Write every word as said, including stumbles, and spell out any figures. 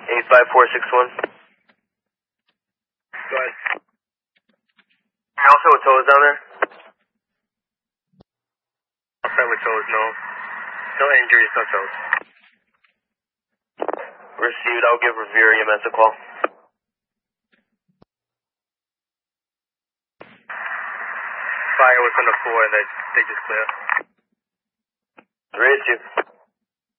eight five four six one. Go ahead. You also with toes down there? Outside with toes, no. No injuries, no toes. Received, I'll give Revere E M S a call. Fire was on the floor and they, they just cleared. Three two.